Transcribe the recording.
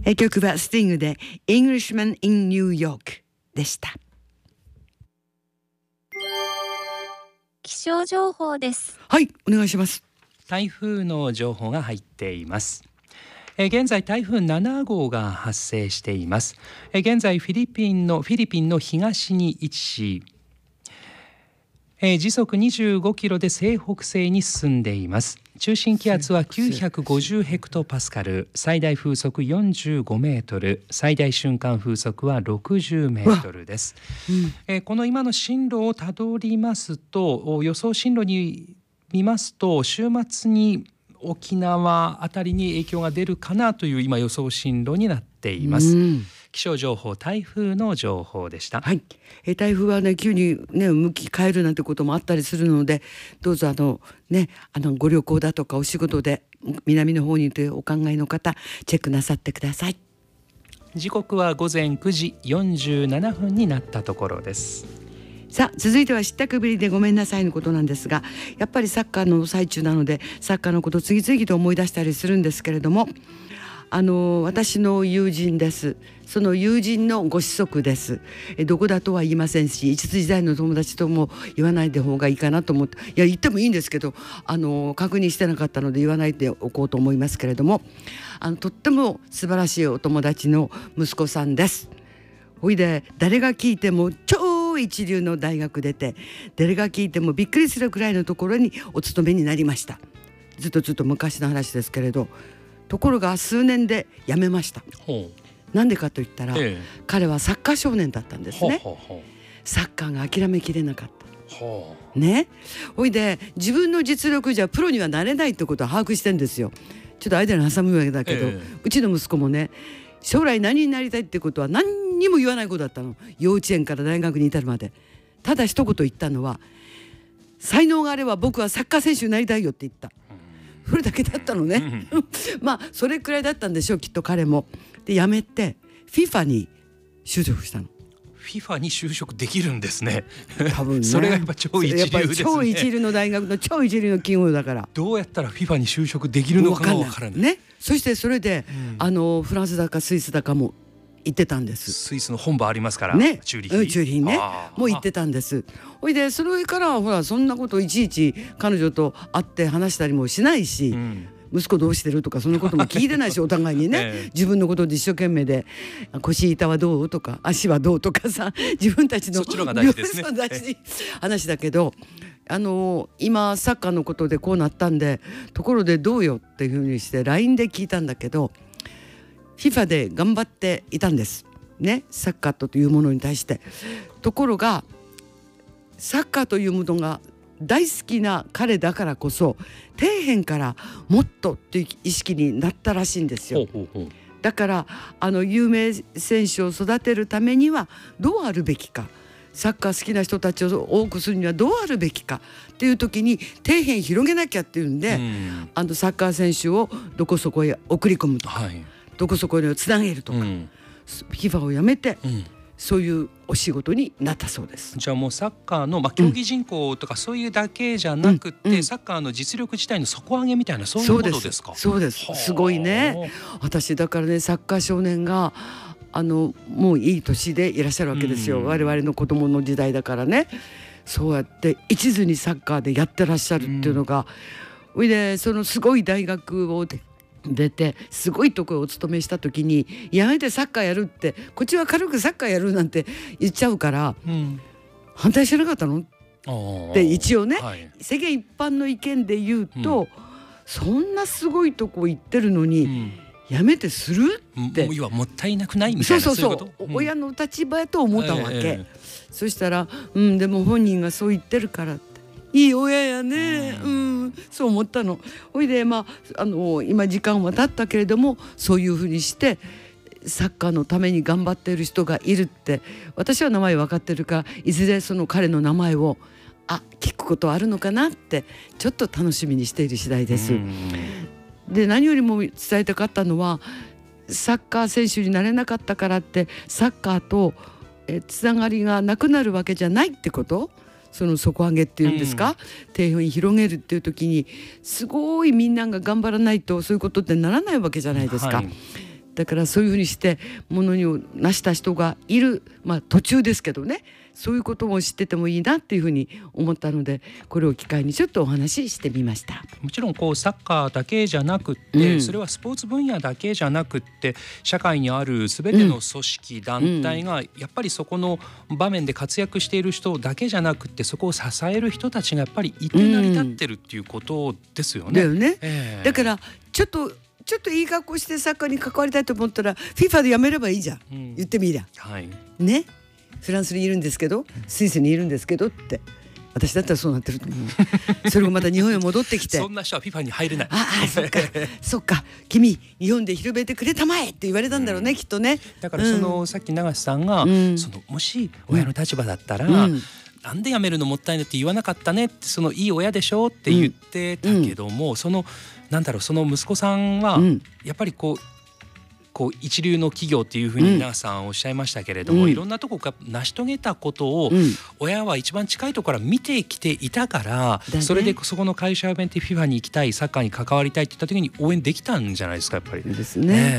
曲はスティングで Englishman in New York でした。 気象情報です。 はい、お願いします。 台風の情報が入っています。現在台風7号が発生しています。現在フィリピンの東に位置し、時速25キロで西北西に進んでいます。中心気圧は950ヘクトパスカル、最大風速45メートル、最大瞬間風速は60メートルです。この今の進路をたどりますと、予想進路に見ますと、週末に沖縄あたりに影響が出るかなという今予想進路になっています。気象情報、台風の情報でした。 はい、台風はね、急にね向き変えるなんてこともあったりするので、どうぞご旅行だとかお仕事で南の方にというお考えの方、チェックなさってください。 時刻は午前9時47分になったところです。 さあ、続いては知ったくぶりでごめんなさいのことなんですが、やっぱりサッカーの最中なのでサッカーのことを次々と思い出したりするんですけれども、私の友人です。その友人のご子息です。どこだとは言いませんし、一時代の友達とも言わないで方がいいかなと思って、いや言ってもいいんですけど、確認してなかったので言わないでおこうと思いますけれども、とっても素晴らしいお友達の息子さんです。ほいで誰が聞いても超一流の大学出て、誰が聞いてもびっくりするくらいのところにお勤めになりました。ずっと昔の話ですけれど、ところが数年で辞めました。なんでかと言ったら、彼はサッカー少年だったんですね。サッカーが諦めきれなかったね。ほいで自分の実力じゃプロにはなれないってことを把握してんですよ。ちょっと間に挟むわけだけど、うちの息子もね、将来何になりたいってことは何にも言わない子だったの。幼稚園から大学に至るまで。ただ一言言ったのは、才能があれば僕はサッカー選手になりたいよって言った。それだけだったのねまあそれくらいだったんでしょう、きっと彼も。で辞めて FIFA に就職したの。 FIFA に就職できるんですね。 多分ねそれがやっぱ超一流ですね。 超一流の大学の超一流の企業だから。 どうやったら FIFA に就職できるのかもわからないね。そしてそれで、フランスだかスイスだかも行ってたんです。 スイスの本場ありますからね、 チューリヒね、もう行ってたんです。ほいでそれからほらそんなこといちいち彼女と会って話したりもしないし、息子どうしてるとかそのことも聞いてないしお互いにね、自分のことで一生懸命で、腰痛はどうとか足はどうとかさ、自分たちのそっちのが大事ですね話だけど、今サッカーのことでこうなったんで、ところでどうよっていうふうにして LINE で聞いたんだけど、FIFA で頑張っていたんですね、サッカーというものに対して。ところがサッカーというものが大好きな彼だからこそ、底辺からもっとという意識になったらしいんですよ。だから有名選手を育てるためにはどうあるべきか、サッカー好きな人たちを多くするにはどうあるべきかっていう時に底辺広げなきゃっていうんで、サッカー選手をどこそこへ送り込むとか、どこそこにつなげるとか、FIFA をやめて、そういうお仕事になったそうです。 じゃあもうサッカーの、競技人口とかそういうだけじゃなくて、サッカーの実力自体の底上げみたいな、そういうことですか。 そうです。すごいね。私だからね、サッカー少年がもういい年でいらっしゃるわけですよ。我々の子供の時代だからね。そうやって一途にサッカーでやってらっしゃるっていうのが、でそのすごい大学を出てすごいところをお勤めした時に、やめてサッカーやるって、こっちは軽くサッカーやるなんて言っちゃうから、反対しなかったのって一応ね、世間一般の意見で言うと、そんなすごいとこ行ってるのに、やめてするって、 もったいなくないみたいな、そういうこと。 親の立場やと思ったわけ。そしたら、でも本人がそう言ってるからって、いい親やね、そう思ったの。ほいで今時間は経ったけれども、そういうふうにしてサッカーのために頑張っている人がいるって、私は名前分かってるから、いずれその彼の名前を聞くことあるのかなってちょっと楽しみにしている次第です。で何よりも伝えたかったのは、サッカー選手になれなかったからってサッカーとつながりがなくなるわけじゃないってこと。その底上げっていうんですか、底辺に広げるっていう時に、すごいみんなが頑張らないとそういうことってならないわけじゃないですか。 だからそういうふうにしてものにを成した人がいる、途中ですけどね、そういうことも知っててもいいなっていうふうに思ったので、これを機会にちょっとお話ししてみました。 もちろんサッカーだけじゃなくって、それはスポーツ分野だけじゃなくって、社会にある全ての組織、団体がやっぱりそこの場面で活躍している人だけじゃなくって、そこを支える人たちがやっぱりいて成り立ってるっていうことですよね。 だよね。だからちょっといい格好してサッカーに関わりたいと思ったら FIFA でやめればいいじゃん、言ってみりゃ、ね。フランスにいるんですけど、スイスにいるんですけどって、私だったらそうなってると思う。それがまた日本へ戻ってきてそんな人は FIFA に入れない。 そっか君日本で広めてくれたまえって言われたんだろうね、きっとね。 だからさっき永瀬さんが、もし親の立場だったら、なんで辞めるのもったいないって言わなかったねって、いい親でしょって言ってたけども、その息子さんはやっぱり一流の企業っていうふうに永瀬さんおっしゃいましたけれども、いろんなとこが成し遂げたことを親は一番近いところから見てきていたから、それでそこの会社を辞めて FIFA に行きたい、サッカーに関わりたいって言った時に応援できたんじゃないですか、やっぱり。 ですね。